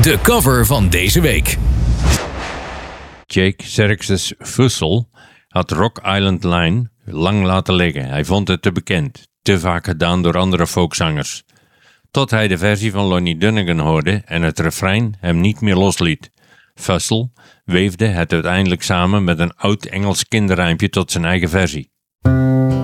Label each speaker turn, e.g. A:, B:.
A: De cover van deze week.
B: Jake Xerxes Fussell had Rock Island Line lang laten liggen. Hij vond het te bekend, te vaak gedaan door andere folkzangers. Tot hij de versie van Lonnie Donegan hoorde en het refrein hem niet meer losliet. Fussell weefde het uiteindelijk samen met een oud Engels kinderrijmpje tot zijn eigen versie.